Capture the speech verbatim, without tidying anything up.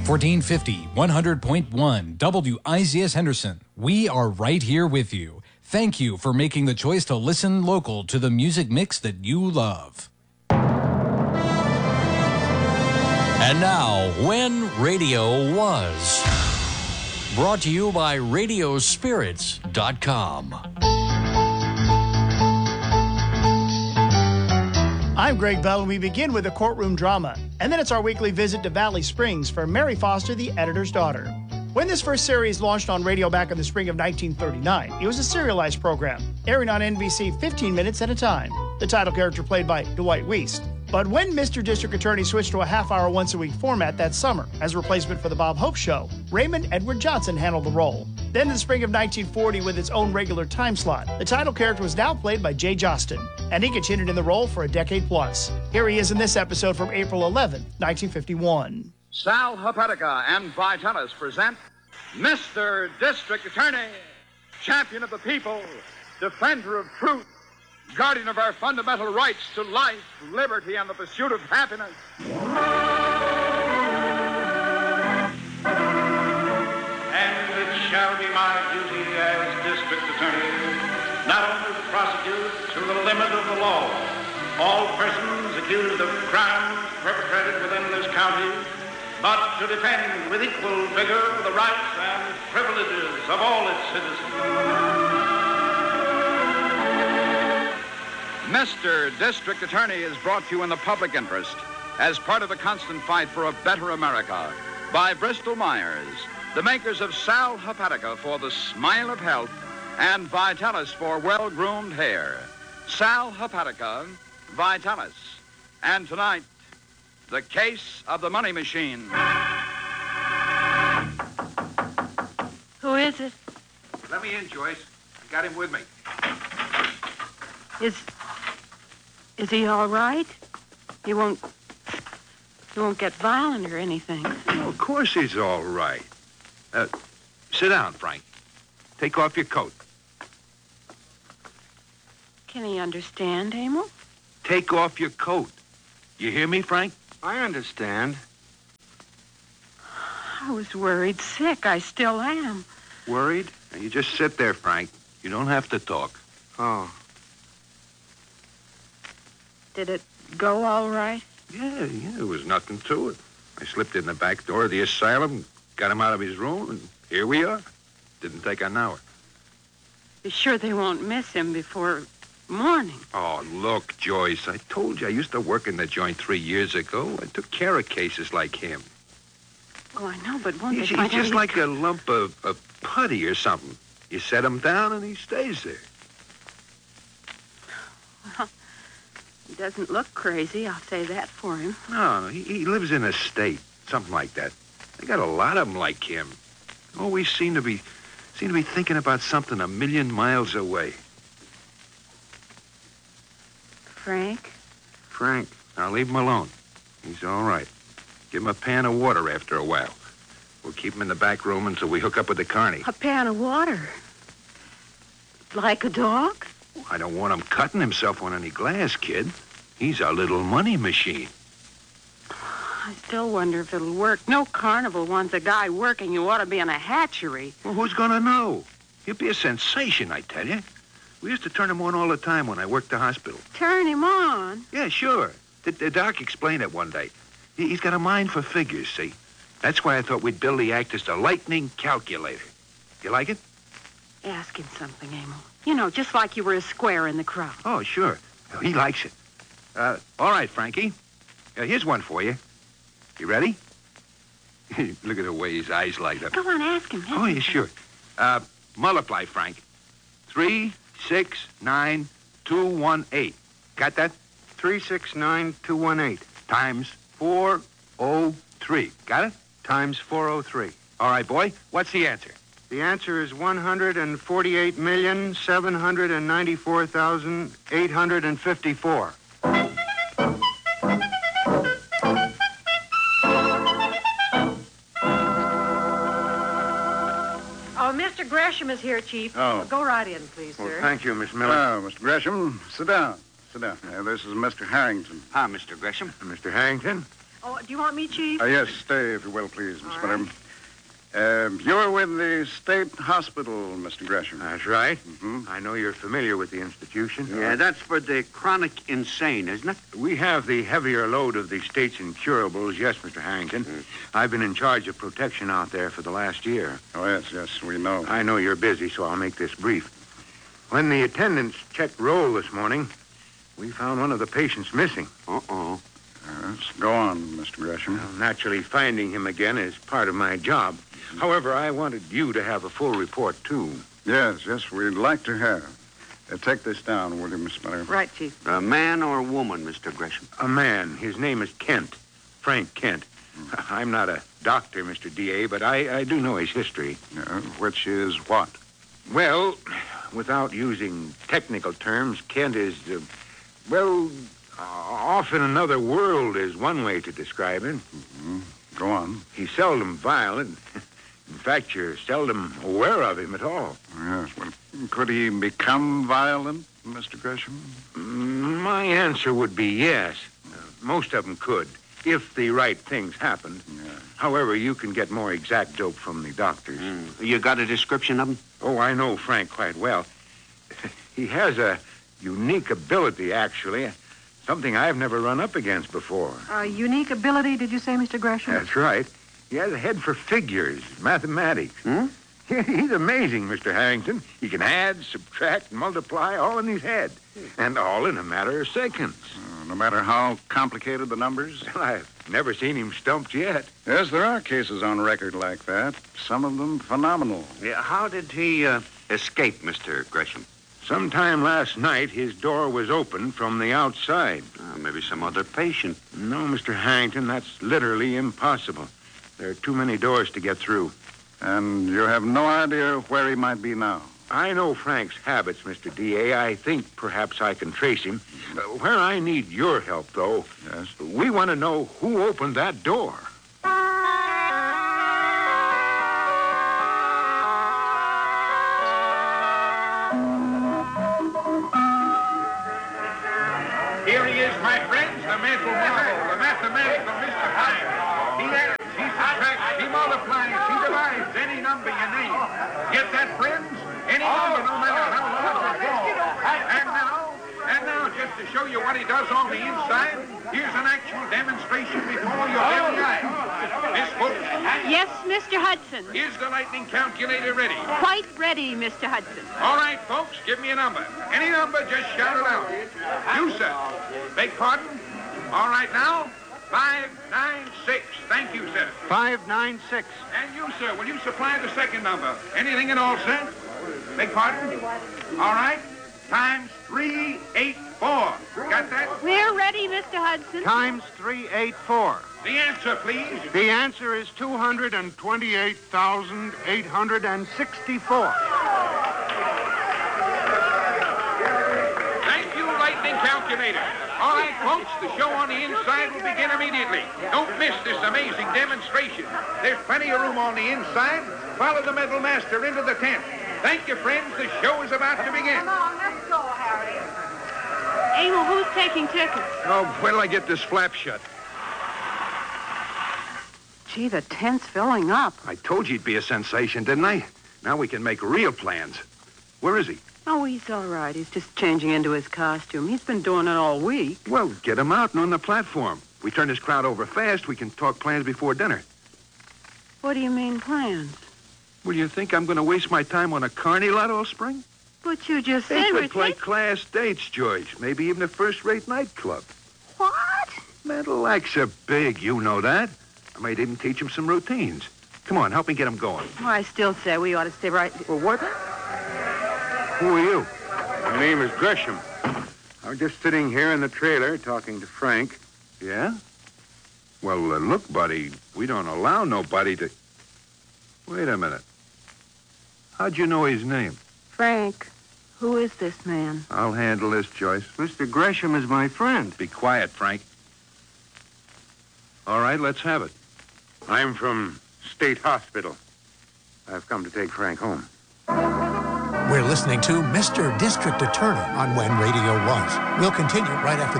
fourteen fifty, one hundred point one W I Z S Henderson. We are right here with you. Thank you for making the choice to listen local to the music mix that you love. And now, When Radio Was. Brought to you by radio spirits dot com. I'm Greg Bell, and we begin with a courtroom drama. And then it's our weekly visit to Valley Springs for Mary Foster, the editor's daughter. When this first series launched on radio back in the spring of nineteen thirty-nine, it was a serialized program, airing on N B C fifteen minutes at a time. The title character played by Dwight Weiss. But when Mister District Attorney switched to a half-hour once-a-week format that summer as a replacement for the Bob Hope Show, Raymond Edward Johnson handled the role. Then in the spring of nineteen forty, with its own regular time slot, the title character was now played by Jay Jostin, and he continued in the role for a decade plus. Here he is in this episode from April eleventh, nineteen fifty-one. Sal Hepatica and Vitalis present Mister District Attorney, champion of the people, defender of truth, guardian of our fundamental rights to life, liberty, and the pursuit of happiness. And it shall be my duty as District Attorney not only to prosecute to the limit of the law all persons accused of crimes perpetrated within this county, but to defend with equal vigor the rights and privileges of all its citizens. Mister District Attorney is brought to you in the public interest as part of the constant fight for a better America by Bristol Myers, the makers of Sal Hepatica for the smile of health and Vitalis for well-groomed hair. Sal Hepatica, Vitalis. And tonight, the case of the money machine. Who is it? Let me in, Joyce. I got him with me. Is... Is he all right? He won't... He won't get violent or anything. Oh, of course he's all right. Uh, sit down, Frank. Take off your coat. Can he understand, Emil? Take off your coat. You hear me, Frank? I understand. I was worried sick. I still am. Worried? Now, you just sit there, Frank. You don't have to talk. Oh. Did it go all right? Yeah, yeah, there was nothing to it. I slipped in the back door of the asylum, got him out of his room, and here we are. Didn't take an hour. You sure they won't miss him before morning? Oh, look, Joyce, I told you I used to work in the joint three years ago. I took care of cases like him. Oh, I know, but won't He's, they find he's just out like a lump of, of putty or something. You set him down and he stays there. Well, he doesn't look crazy, I'll say that for him. No, he, he lives in a state, something like that. They got a lot of them like him. Always seem to be, seem to be thinking about something a million miles away. Frank? Frank, now leave him alone. He's all right. Give him a pan of water after a while. We'll keep him in the back room until we hook up with the carny. A pan of water? Like a dog? I don't want him cutting himself on any glass, kid. He's a little money machine. I still wonder if it'll work. No carnival wants a guy working. You ought to be in a hatchery. Well, who's gonna know? He'll be a sensation, I tell you. We used to turn him on all the time when I worked the hospital. Turn him on? Yeah, sure. The, the doc explained it one day. He, he's got a mind for figures, see? That's why I thought we'd build the act as the lightning calculator. You like it? Ask him something, Emil. You know, just like you were a square in the crowd. Oh, sure. He likes it. Uh, all right, Frankie. Uh, here's one for you. You ready? Look at the way his eyes light up. Go on, ask him. Ask Oh, yeah, him. sure. Uh, multiply, Frank. Three, six, nine, two, one, eight. Got that? Three six nine two one eight. Times four oh three. Got it? Times four oh three. All right, boy. What's the answer? The answer is one hundred forty-eight million seven hundred ninety-four thousand eight hundred fifty-four. Oh, Mister Gresham is here, Chief. Oh. Go right in, please, Well, sir. thank you, Miss Miller. Oh, Mister Gresham, sit down. Sit down. Uh, this is Mister Harrington. Hi, Mister Gresham. Mister Harrington? Oh, do you want me, Chief? Uh, yes, stay, if you will, please, Miss All Miller. right. Uh, you're with the state hospital, Mister Gresham. That's right. Mm-hmm. I know you're familiar with the institution. Yeah, that's for the chronic insane, isn't it? We have the heavier load of the state's incurables, yes, Mister Harrington. Mm. I've been in charge of protection out there for the last year. Oh, yes, yes, we know. I know you're busy, so I'll make this brief. When the attendants checked roll this morning, we found one of the patients missing. Uh-oh. Yes, go on, Mister Gresham. Well, naturally, finding him again is part of my job. However, I wanted you to have a full report, too. Yes, yes, we'd like to have. Uh, take this down, will you, Miss Miller? Right, Chief. A man or a woman, Mister Gresham? A man. His name is Kent. Frank Kent. I'm not a doctor, Mister D A, but I, I do know his history. Yeah, which is what? Well, without using technical terms, Kent is, uh, well, uh, off in another world is one way to describe it. Mm-hmm. Go on. He's seldom violent. In fact, you're seldom aware of him at all. Yes, well, could he become violent, Mister Gresham? Mm, My answer would be yes. Uh, most of them could, if the right things happened. Yeah. However, you can get more exact dope from the doctors. Mm. You got a description of him? Oh, I know Frank quite well. He has a unique ability, actually. Something I've never run up against before. A unique ability, did you say, Mister Gresham? That's right. He has a head for figures, mathematics. Hmm? He's amazing, Mister Harrington. He can add, subtract, multiply, all in his head. And all in a matter of seconds. Uh, no matter how complicated the numbers? I've never seen him stumped yet. Yes, there are cases on record like that. Some of them phenomenal. Yeah, how did he uh, escape, Mister Gresham? Sometime last night, his door was open from the outside. Uh, maybe some other patient. No, Mister Harrington, that's literally impossible. There are too many doors to get through. And you have no idea where he might be now? I know Frank's habits, Mister D A. I think perhaps I can trace him. Uh, where I need your help, though, Yes. we want to know who opened that door. Here he is, my friends, the mental model, the mathematical Mister Hyde. He adds, he subtracts, he multiplies, he divides any number you name. Get that, friends? Any number, no matter how large or small. And now, and now, just to show you what he does on the inside, here's an actual demonstration before your very eyes. Miss Fulton, Yes, Mister Hudson. is the lightning calculator ready? Quite ready, Mister Hudson. All right, folks, give me a number. Any number, just shout it out. You, sir. Beg pardon? All right, now, five, nine, six. Thank you, sir. Five, nine, six. And you, sir, will you supply the second number? Anything at all, sir? Beg pardon? All right. Times three, eight, four. Got that? We're ready, Mister Hudson. Times three, eight, four. The answer, please. The answer is two hundred twenty-eight thousand eight hundred sixty-four. Thank you, lightning calculator. All right, folks, the show on the inside will begin immediately. Don't miss this amazing demonstration. There's plenty of room on the inside. Follow the metal master into the tent. Thank you, friends. The show is about to begin. Come on, let's go, Harry. Abel, who's taking tickets? Oh, wait till I get this flap shut. Gee, the tent's filling up. I told you he'd be a sensation, didn't I? Now we can make real plans. Where is he? Oh, he's all right. He's just changing into his costume. He's been doing it all week. Well, get him out and on the platform. We turn this crowd over fast, we can talk plans before dinner. What do you mean, plans? Well, you think I'm going to waste my time on a carny lot all spring? But you just They said we're could play taking... class dates, George. Maybe even a first-rate nightclub. What? Metalac's are big, you know that. I might even teach him some routines. Come on, help me get him going. Oh, I still say we ought to stay right... Well, what? Who are you? My name is Gresham. I'm just sitting here in the trailer talking to Frank. Yeah? Well, uh, look, buddy, we don't allow nobody to... Wait a minute. How'd you know his name? Frank, who is this man? I'll handle this, Joyce. Mister Gresham is my friend. Be quiet, Frank. All right, let's have it. I'm from State Hospital. I've come to take Frank home. We're listening to Mister District Attorney on When Radio Was. We'll continue right after